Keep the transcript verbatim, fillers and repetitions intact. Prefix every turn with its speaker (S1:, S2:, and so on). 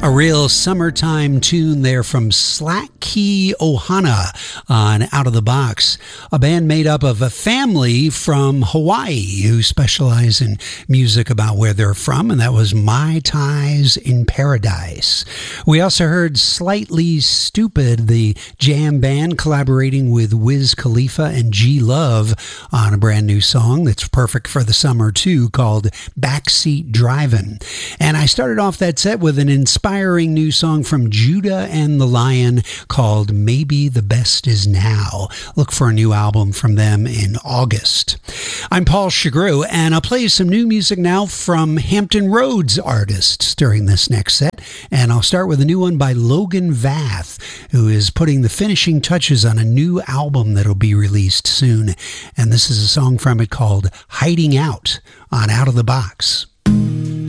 S1: A real summertime tune there from Slack Key Ohana on Out of the Box, a band made up of a family from Hawaii who specialize in music about where they're from, and that was Mai Tais in Paradise. We also heard Slightly Stupid, the jam band collaborating with Wiz Khalifa and G Love on a brand new song that's perfect for the summer too, called Backseat Drivin'. And I started off that set with an inspiring new song from Judah and the Lion called Maybe the Best Is Now. Look for a new album from them in August. I'm Paul Chagru, and I'll play you some new music now from Hampton Roads artists during this next set. And I'll start with a new one by Logan Vath, who is putting the finishing touches on a new album that'll be released soon. And this is a song from it called Hiding Out on Out of the Box.